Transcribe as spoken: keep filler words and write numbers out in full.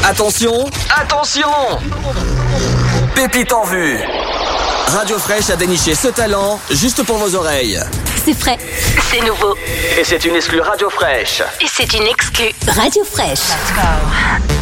Attention, attention! Pépite en vue. Radio Fraîche a déniché ce talent juste pour vos oreilles. C'est frais, c'est nouveau. Et c'est une exclue Radio Fraîche. Et c'est une exclue Radio Fraîche. Let's go.